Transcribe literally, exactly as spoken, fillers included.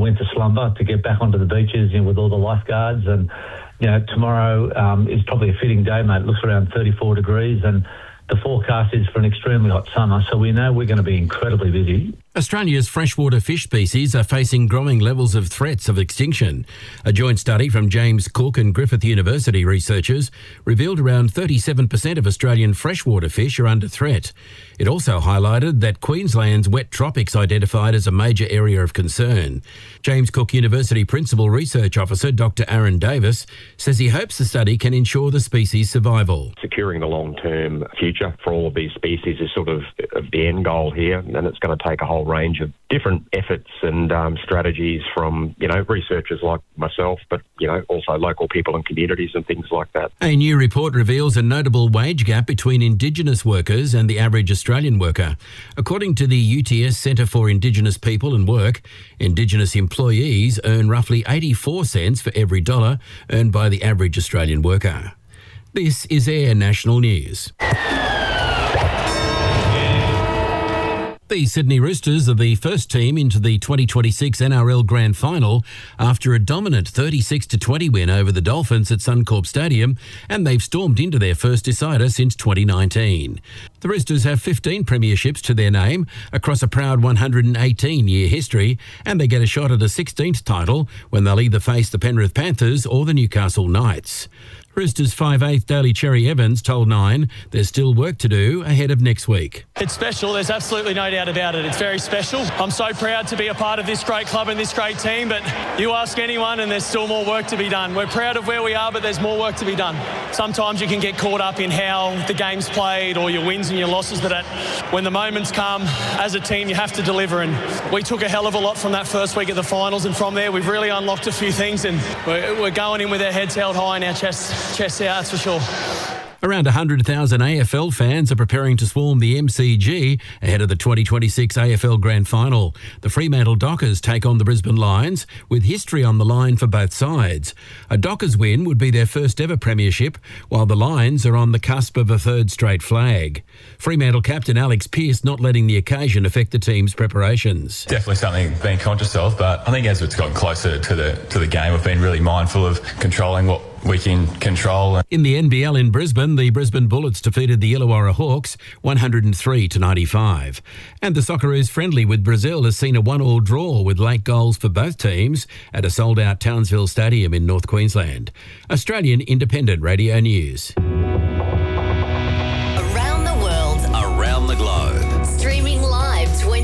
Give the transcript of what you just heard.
winter slumber to get back onto the beaches, you know, with all the lifeguards. And, you know, tomorrow um, is probably a fitting day, mate. It looks around thirty-four degrees, and the forecast is for an extremely hot summer, so we know we're going to be incredibly busy. Australia's freshwater fish species are facing growing levels of threats of extinction. A joint study from James Cook and Griffith University researchers revealed around thirty-seven percent of Australian freshwater fish are under threat. It also highlighted that Queensland's wet tropics identified as a major area of concern. James Cook University Principal Research Officer Doctor Aaron Davis says he hopes the study can ensure the species' survival. Securing the long-term future for all of these species is sort of the end goal here, and it's going to take a whole range of different efforts and um, strategies from, you know, researchers like myself, but, you know, also local people and communities and things like that. A new report reveals a notable wage gap between Indigenous workers and the average Australian worker. According to the U T S Centre for Indigenous People and Work, Indigenous employees earn roughly eighty-four cents for every dollar earned by the average Australian worker. This is Air National News. The Sydney Roosters are the first team into the twenty twenty-six N R L Grand Final after a dominant thirty-six to twenty win over the Dolphins at Suncorp Stadium, and they've stormed into their first decider since twenty nineteen. The Roosters have fifteen premierships to their name across a proud one hundred eighteen year history, and they get a shot at a sixteenth title when they'll either face the Penrith Panthers or the Newcastle Knights. Roosters five eighth Daly Cherry Evans told Nine there's still work to do ahead of next week. It's special, there's absolutely no doubt about it. It's very special. I'm so proud to be a part of this great club and this great team, but you ask anyone and there's still more work to be done. We're proud of where we are, but there's more work to be done. Sometimes you can get caught up in how the game's played or your wins and your losses, but at, when the moments come, as a team you have to deliver, and we took a hell of a lot from that first week of the finals, and from there we've really unlocked a few things, and we're, we're going in with our heads held high and our chests Chests out, that's for sure. Around one hundred thousand A F L fans are preparing to swarm the M C G ahead of the twenty twenty-six A F L Grand Final. The Fremantle Dockers take on the Brisbane Lions, with history on the line for both sides. A Dockers win would be their first ever premiership, while the Lions are on the cusp of a third straight flag. Fremantle captain Alex Pearce not letting the occasion affect the team's preparations. Definitely something being conscious of, but I think as it's gotten closer to the to the game, we've been really mindful of controlling what we can control. In the N B L in Brisbane, the Brisbane Bullets defeated the Illawarra Hawks one hundred three to ninety-five. And the Socceroos friendly with Brazil has seen a one-all draw with late goals for both teams at a sold-out Townsville Stadium in North Queensland. Australian Independent Radio News.